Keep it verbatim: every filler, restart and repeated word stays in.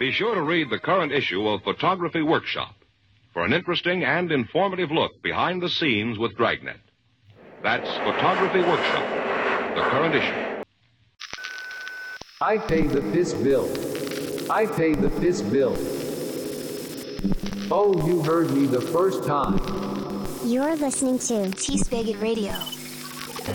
Be sure to read the current issue of Photography Workshop for an interesting and informative look behind the scenes with Dragnet. That's Photography Workshop, the current issue. I pay the piss bill. I pay the piss bill. Oh, you heard me the first time. You're listening to T-Spigot Radio.